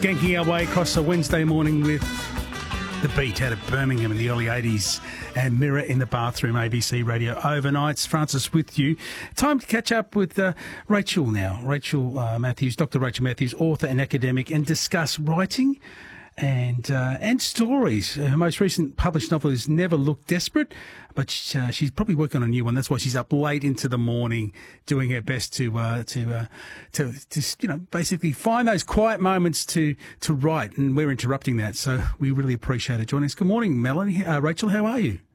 skanking our way across a Wednesday morning with The Beat out of Birmingham in the early 80s and Mirror in the Bathroom, ABC Radio Overnights. Francis with you. Time to catch up with Rachel now. Rachel Matthews, Dr. Rachel Matthews, author and academic, and discuss writing and stories. Her most recent published novel is Never Look Desperate, but she's probably working on a new one. That's why she's up late into the morning doing her best to basically find those quiet moments to write, and we're interrupting that. So we really appreciate it joining us. Good morning, Melanie. Rachel, how are you?